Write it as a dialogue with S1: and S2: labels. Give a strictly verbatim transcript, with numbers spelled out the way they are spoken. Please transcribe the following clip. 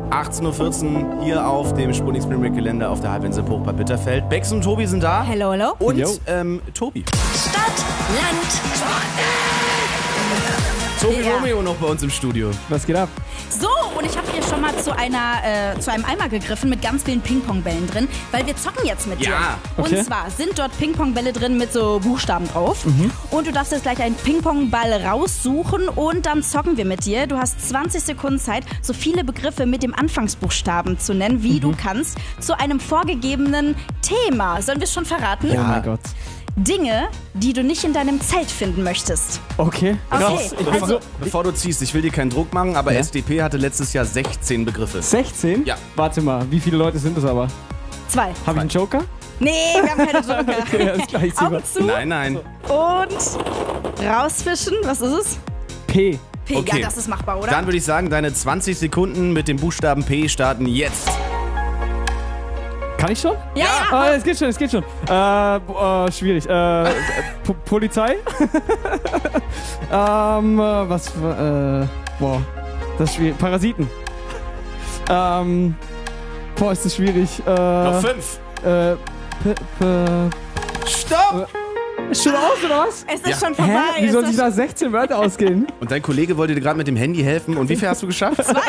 S1: achtzehn Uhr vierzehn hier auf dem Sputnik Spring Break Gelände auf der Halbinsel Hoch bei Bitterfeld. Bex und Tobi sind da.
S2: Hello, hello.
S1: Und
S3: Yo.
S1: ähm, Tobi.
S4: Stadt, Land,
S1: Tobi
S2: Ja.
S1: Romeo noch bei uns im Studio.
S3: Was geht ab?
S2: So, und ich habe hier schon mal zu einer äh, zu einem Eimer gegriffen mit ganz vielen Ping-Pong-Bällen drin, weil wir zocken jetzt mit dir.
S1: Ja.
S3: Okay.
S2: Und zwar sind dort Ping-Pong-Bälle drin mit so Buchstaben drauf. Und du darfst jetzt gleich einen Ping-Pong-Ball raussuchen und dann zocken wir mit dir. Du hast zwanzig Sekunden Zeit, so viele Begriffe mit dem Anfangsbuchstaben zu nennen, wie du kannst, zu einem vorgegebenen Thema. Sollen wir es schon verraten?
S3: Oh mein Gott.
S2: Dinge, die du nicht in deinem Zelt finden möchtest.
S3: Okay.
S2: Okay,
S3: Krass. Ich bin
S2: also-
S3: so
S1: Bevor du ziehst, ich will dir keinen Druck machen, aber
S3: Ja.
S1: S D P hatte letztes Jahr sechzehn Begriffe.
S3: sechzehn?
S1: Ja.
S3: Warte mal, wie viele Leute sind das aber?
S2: Zwei.
S3: Habe ich einen Joker?
S2: Nee, wir haben keine Joker.
S3: Okay, alles klar, ich zieh mal.
S2: Augen zu
S1: Nein, nein.
S2: und rausfischen. Was ist es?
S3: P.
S2: P.
S1: Okay.
S2: Ja, das ist machbar, oder?
S1: Dann würde ich sagen, deine zwanzig Sekunden mit dem Buchstaben P starten jetzt.
S3: Kann ich schon?
S2: ja, ja.
S3: Ah, es geht schon, es geht schon. Äh, bo- äh schwierig. Äh, P Polizei? ähm, äh, was, äh, boah, das ist schwierig. Parasiten. Ähm, boah, ist das schwierig. Äh,
S1: Noch fünf.
S3: äh, p p
S1: Stopp!
S3: ist schon aus, oder was?
S2: Es ist
S1: Ja.
S2: schon vorbei.
S3: Hä? Wie
S2: Es
S3: soll
S2: ist
S3: sich da sechzehn Wörter ausgehen?
S1: Und dein Kollege wollte dir gerade mit dem Handy helfen. Und wie viel hast du geschafft?